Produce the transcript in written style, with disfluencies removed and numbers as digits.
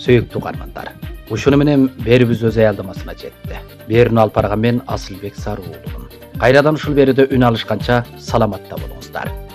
Сөйүктүү угармандар, ушуну менен берүүбүз өз аялдамасына жетти. Берүүнү алып барган мен Асылбек Сарыуулумун. Кайрадан ушул берүүдө үн алышканча саламатта болуңуздар.